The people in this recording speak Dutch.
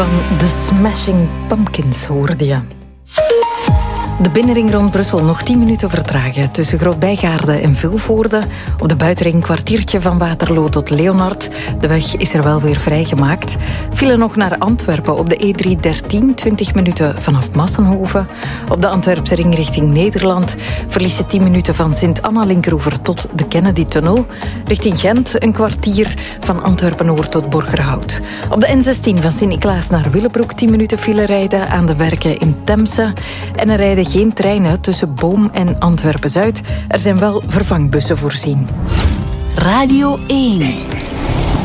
Van de Smashing Pumpkins hoorde je. De binnenring rond Brussel nog 10 minuten vertragen tussen Groot-Bijgaarde en Vilvoorde. Op de buitenring een kwartiertje van Waterloo tot Leonard. De weg is er wel weer vrijgemaakt. File nog naar Antwerpen op de E313, 20 minuten vanaf Massenhoven. Op de Antwerpse ring richting Nederland verlies je 10 minuten van Sint-Anna-Linkeroever tot de Kennedy-tunnel. Richting Gent een kwartier van Antwerpen-Noord tot Borgerhout. Op de N16 van Sint-Niklaas naar Willebroek 10 minuten file rijden aan de werken in Temse. En er rijden geen treinen tussen Boom en Antwerpen-Zuid. Er zijn wel vervangbussen voorzien. Radio 1.